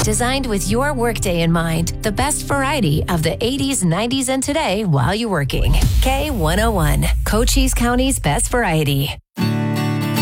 Designed with your workday in mind, the best variety of the 80s, 90s, and today while you're working. K101, Cochise County's best variety.